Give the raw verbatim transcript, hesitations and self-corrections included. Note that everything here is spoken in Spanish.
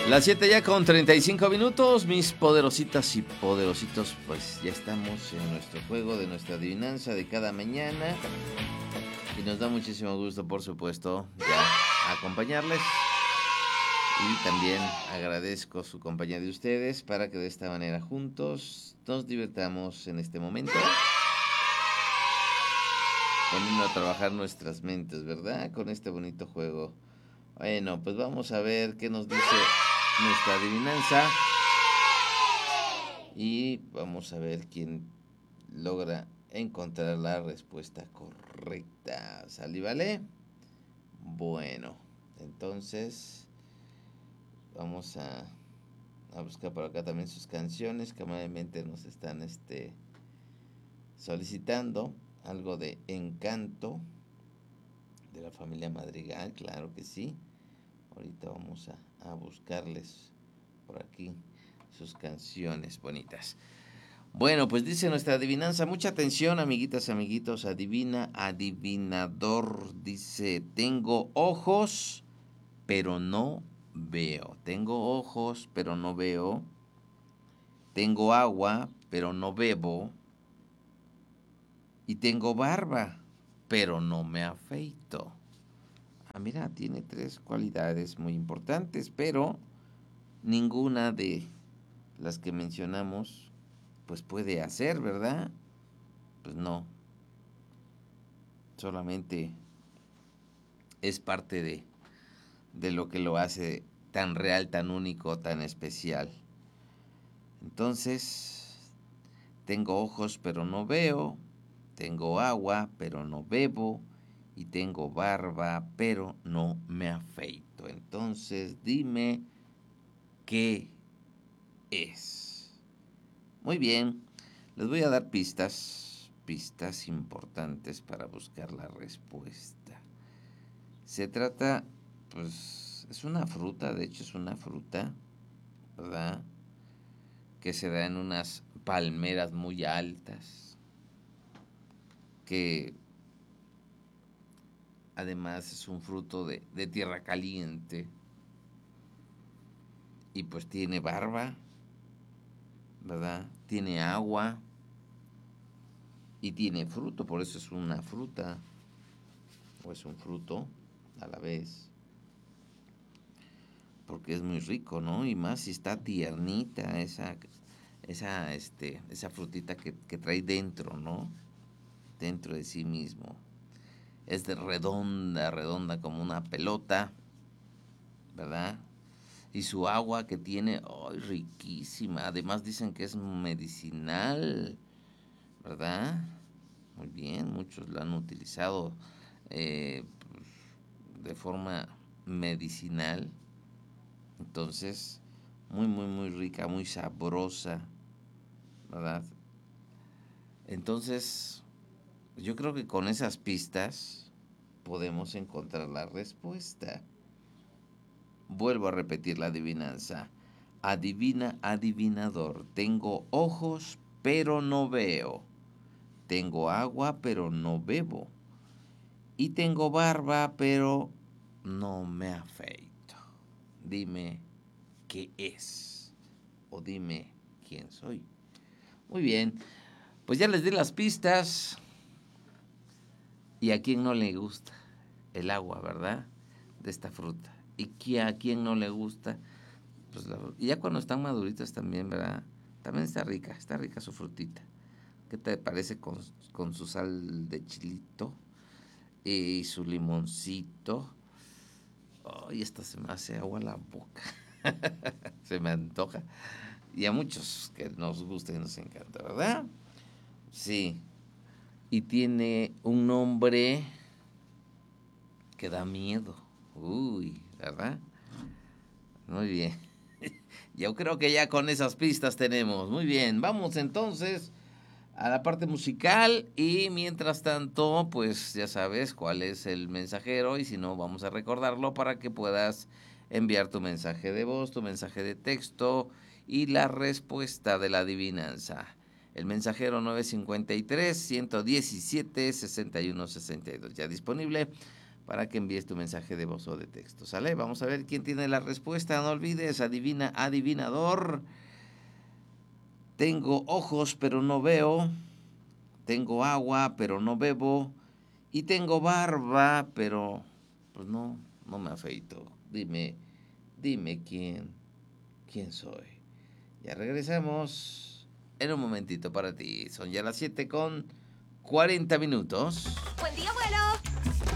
Las siete ya con treinta y cinco minutos, mis poderositas y poderositos, pues ya estamos en nuestro juego de nuestra adivinanza de cada mañana. Y nos da muchísimo gusto, por supuesto, ya acompañarles. Y también agradezco su compañía de ustedes para que de esta manera juntos nos divirtamos en este momento. Poniendo a trabajar nuestras mentes, ¿verdad? Con este bonito juego. Bueno, pues vamos a ver qué nos dice nuestra adivinanza. Y vamos a ver quién logra encontrar la respuesta correcta. ¿Sale, vale? Bueno, entonces vamos a, a buscar por acá también sus canciones que amablemente nos están este, solicitando. Algo de Encanto de la familia Madrigal, claro que sí. Ahorita vamos a, a buscarles por aquí sus canciones bonitas. Bueno, pues dice nuestra adivinanza, mucha atención, amiguitas, amiguitos, adivina, adivinador. Dice, tengo ojos, pero no veo. Tengo ojos, pero no veo. Tengo agua, pero no bebo. Y tengo barba, pero no me afeito. Ah, mira, tiene tres cualidades muy importantes, pero ninguna de las que mencionamos, pues puede hacer, ¿verdad? Pues no. Solamente es parte de, de lo que lo hace tan real, tan único, tan especial. Entonces, tengo ojos, pero no veo. Tengo agua, pero no bebo. Y tengo barba, pero no me afeito. Entonces, dime qué es. Muy bien, les voy a dar pistas, pistas importantes para buscar la respuesta. Se trata, pues, es una fruta, de hecho es una fruta, ¿verdad? Que se da en unas palmeras muy altas, que además es un fruto de, de tierra caliente y pues tiene barba, ¿verdad? Tiene agua y tiene fruto, por eso es una fruta o es un fruto a la vez. Porque es muy rico, ¿no? Y más si está tiernita esa, esa, este, esa frutita que, que trae dentro, ¿no? Dentro de sí mismo. Es de redonda, redonda como una pelota, ¿verdad? Y su agua que tiene, ¡ay, riquísima! Además dicen que es medicinal, ¿verdad? Muy bien, muchos la han utilizado eh, de forma medicinal. Entonces, muy, muy, muy rica, muy sabrosa, ¿verdad? Entonces, yo creo que con esas pistas podemos encontrar la respuesta. Vuelvo a repetir la adivinanza. Adivina, adivinador. Tengo ojos, pero no veo. Tengo agua, pero no bebo. Y tengo barba, pero no me afeito. Dime qué es. O dime quién soy. Muy bien. Pues ya les di las pistas. ¿Y a quién no le gusta el agua, verdad? De esta fruta. ¿Y a quién no le gusta? Pues la, y ya cuando están maduritas también, ¿verdad? También está rica, está rica su frutita. ¿Qué te parece con, con su sal de chilito y su limoncito? Ay, esta se me hace agua la boca. Se me antoja. Y a muchos que nos gusta y nos encanta, ¿verdad? Sí. Y tiene un nombre que da miedo. Uy, ¿verdad? Muy bien. Yo creo que ya con esas pistas tenemos. Muy bien, vamos entonces a la parte musical y mientras tanto, pues ya sabes cuál es el mensajero y si no, vamos a recordarlo para que puedas enviar tu mensaje de voz, tu mensaje de texto y la respuesta de la adivinanza. El mensajero nueve cinco tres, uno uno siete, seis uno seis dos, ya disponible para que envíes tu mensaje de voz o de texto. ¿Sale? Vamos a ver quién tiene la respuesta. No olvides, adivina, adivinador. Tengo ojos, pero no veo. Tengo agua, pero no bebo. Y tengo barba, pero pues no, no me afeito. Dime, dime quién, quién soy. Ya regresamos en un momentito para ti. Son ya las siete con cuarenta minutos. Buen día, abuelo.